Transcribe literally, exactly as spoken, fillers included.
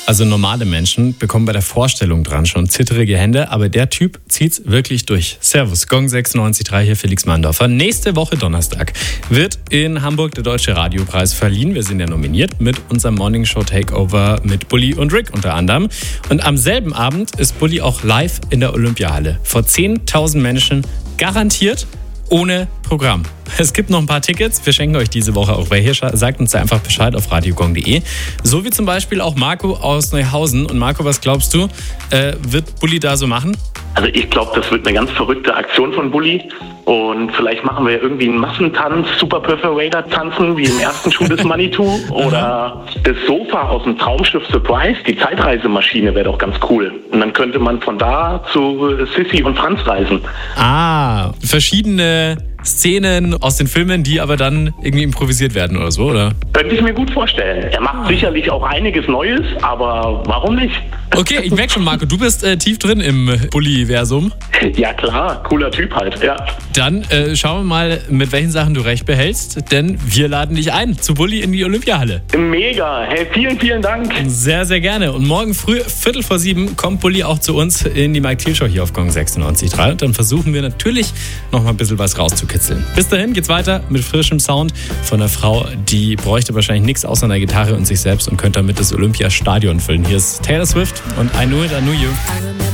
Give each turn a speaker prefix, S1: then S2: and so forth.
S1: Also normale Menschen bekommen bei der Vorstellung dran schon zitterige Hände, aber der Typ zieht's wirklich durch. Servus, Gong sechsundneunzig Komma drei, hier Felix Mandorfer. Nächste Woche Donnerstag wird in Hamburg der Deutsche Radiopreis verliehen. Wir sind ja nominiert mit unserem Morning Show Takeover mit Bulli und Rick unter anderem. Und am selben Abend ist Bulli auch live in der Olympiahalle. Vor zehntausend Menschen, garantiert ohne Programm. Es gibt noch ein paar Tickets. Wir schenken euch diese Woche auch welche. Sagt uns da einfach Bescheid auf radiogong punkt de. So wie zum Beispiel auch Marco aus Neuhausen. Und Marco, was glaubst du, äh, wird Bulli da so machen?
S2: Also ich glaube, das wird eine ganz verrückte Aktion von Bulli. Und vielleicht machen wir irgendwie einen Massentanz, Super Perforator tanzen, wie im ersten Schuh des Manitou. Oder das Sofa aus dem Traumschiff Surprise, die Zeitreisemaschine, wäre doch ganz cool. Und dann könnte man von da zu Sissi und Franz reisen.
S1: Ah, verschiedene Szenen aus den Filmen, die aber dann irgendwie improvisiert werden oder so, oder?
S2: Könnte ich mir gut vorstellen. Er macht sicherlich auch einiges Neues, aber warum nicht?
S1: Okay, ich merke schon, Marco, du bist äh, tief drin im Bulli-Versum.
S2: Ja klar, cooler Typ halt, ja.
S1: Dann äh, schauen wir mal, mit welchen Sachen du recht behältst, denn wir laden dich ein zu Bulli in die Olympiahalle.
S2: Mega, hey, vielen, vielen Dank.
S1: Sehr, sehr gerne. Und morgen früh, Viertel vor sieben, kommt Bulli auch zu uns in die Mike Thiel Show hier auf Gong sechsundneunzig Komma drei. Und dann versuchen wir natürlich noch mal ein bisschen was rauszukitzeln. Bis dahin geht's weiter mit frischem Sound von einer Frau, die bräuchte wahrscheinlich nichts außer einer Gitarre und sich selbst und könnte damit das Olympiastadion füllen. Hier ist Taylor Swift und I Knew It, I Knew You.